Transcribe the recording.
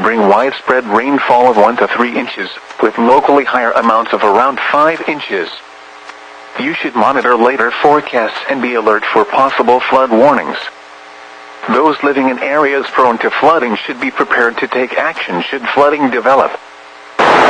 bring widespread rainfall of 1 to 3 inches, with locally higher amounts of around 5 inches. You should monitor later forecasts and be alert for possible flood warnings. Those living in areas prone to flooding should be prepared to take action should flooding develop.